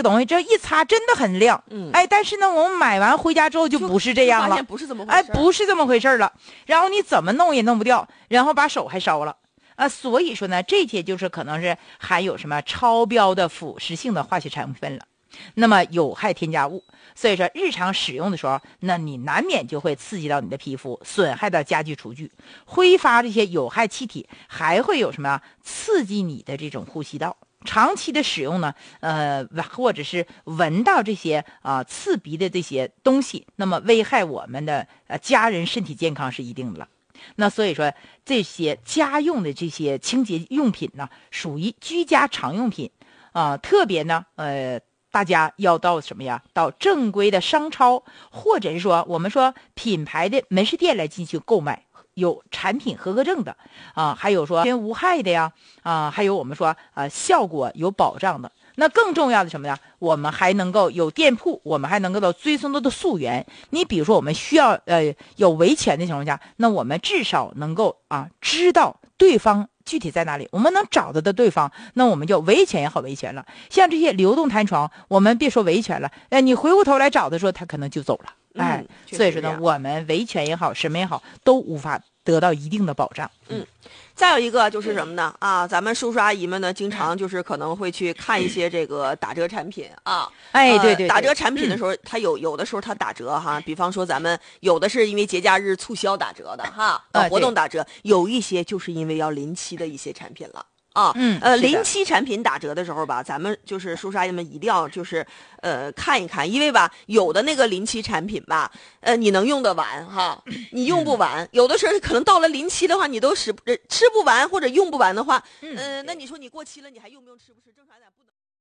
个东西，这一擦真的很亮，但是呢，我们买完回家之后就不是这样了， 不是这么回事， 不是这么回事了。然后你怎么弄也弄不掉，然后把手还烧了。所以说呢，这些就是可能是含有什么超标的腐蚀性的化学成分了，那么有害添加物。所以说日常使用的时候，那你难免就会刺激到你的皮肤，损害到家居厨具，挥发这些有害气体，还会有什么刺激你的这种呼吸道。长期的使用呢，或者是闻到这些刺鼻的这些东西，那么危害我们的家人身体健康是一定的了。那所以说，这些家用的这些清洁用品呢，属于居家常用品特别呢，大家要到什么呀？到正规的商超，或者是说我们说品牌的门市店来进行购买，有产品合格证的还有说全无害的呀还有我们说效果有保障的。那更重要的什么呢？我们还能够有店铺，我们还能够到追踪它的溯源。你比如说我们需要有维权的情况下，那我们至少能够知道对方具体在哪里，我们能找到的对方，那我们就维权也好维权了。像这些流动弹床，我们别说维权了，你回过头来找的时候，他可能就走了。所以说呢，我们维权也好，什么也好，都无法得到一定的保障。 再有一个就是什么呢？咱们叔叔阿姨们呢，经常就是可能会去看一些这个打折产品对， 打折产品的时候，它有的时候它打折比方说咱们有的是因为节假日促销打折的活动打折，有一些就是因为要临期的一些产品了。临期产品打折的时候吧，咱们就是叔叔阿姨们一定要就是看一看，因为吧有的那个临期产品吧，你能用得完你用不完，有的时候可能到了临期的话，你都吃不完或者用不完的话，那你说你过期了，你还用不用吃？不是正常点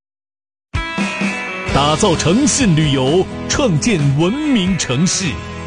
不能。 打造诚信旅游，创建文明城市。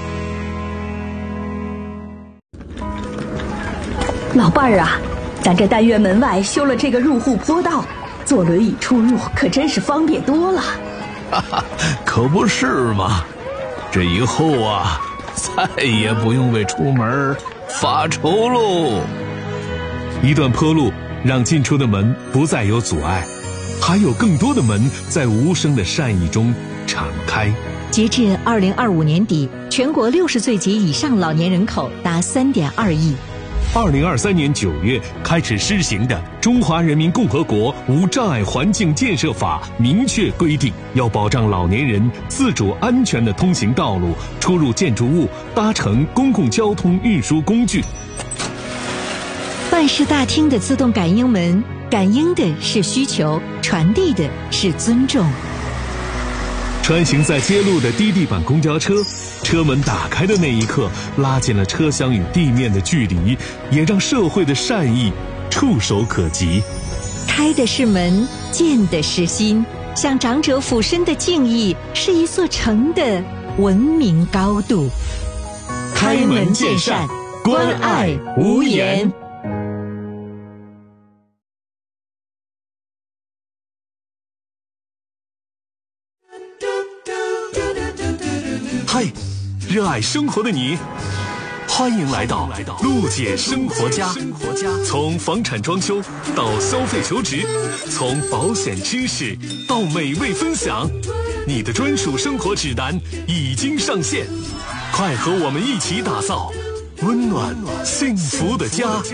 老伴儿啊，咱这单元门外修了这个入户坡道，坐轮椅出入可真是方便多了。 可不是嘛，这以后再也不用为出门发愁喽。 一段坡路让进出的门不再有阻碍，还有更多的门在无声的善意中敞开。 截至2025年底，全国60岁及以上老年人口达3.2亿。 2023年9月开始施行的《中华人民共和国无障碍环境建设法》明确规定，要保障老年人自主安全的通行道路、出入建筑物、搭乘公共交通运输工具。 办事大厅的自动感应门，感应的是需求，传递的是尊重。 穿行在街路的低地板公交车，车门打开的那一刻，拉近了车厢与地面的距离，也让社会的善意触手可及。 开的是门，见的是心，向长者俯身的敬意，是一座城的文明高度。 开门见山，关爱无言。嗨，热爱生活的你，欢迎来到陆姐生活家。从房产装修到消费求职，从保险知识到美味分享，你的专属生活指南已经上线，快和我们一起打造温暖幸福的家。